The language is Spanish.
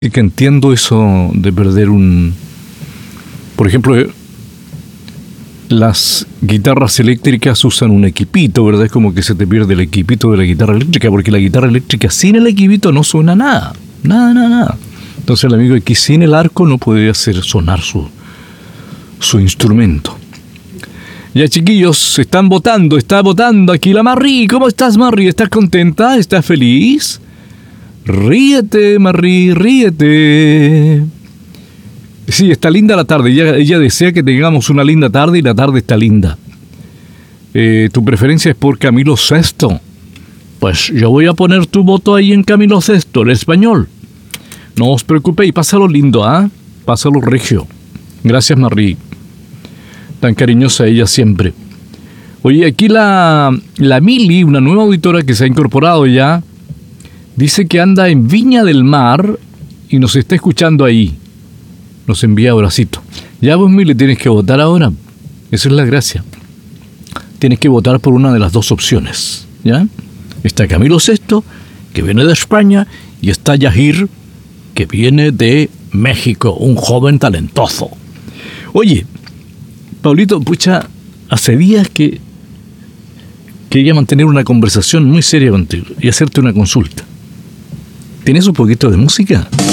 Y que entiendo eso de perder un... Por ejemplo, las guitarras eléctricas usan un equipito, ¿verdad? Es como que se te pierde el equipito de la guitarra eléctrica, porque la guitarra eléctrica sin el equipito no suena nada. Nada. Entonces el amigo aquí sin el arco no puede hacer sonar su instrumento. Ya, chiquillos, está votando aquí la Marri. ¿Cómo estás, Marri? ¿Estás contenta? ¿Estás feliz? Ríete, Marri, ríete. Sí, está linda la tarde. Ella desea que tengamos una linda tarde y la tarde está linda. ¿Tu preferencia es por Camilo VI? Pues yo voy a poner tu voto ahí en Camilo VI, el español. No os preocupéis, pásalo lindo, ¿ah? Pásalo regio. Gracias, Marri. Tan cariñosa ella siempre. Oye, aquí la Mili, una nueva auditora que se ha incorporado ya, dice que anda en Viña del Mar y nos está escuchando ahí. Nos envía abracito. Ya vos, Mili, tienes que votar ahora. Esa es la gracia. Tienes que votar por una de las dos opciones, ¿ya? Está Camilo VI, que viene de España, y está Yahir, que viene de México, un joven talentoso. Oye, Pablito, pucha, hace días que quería mantener una conversación muy seria contigo y hacerte una consulta. ¿Tienes un poquito de música?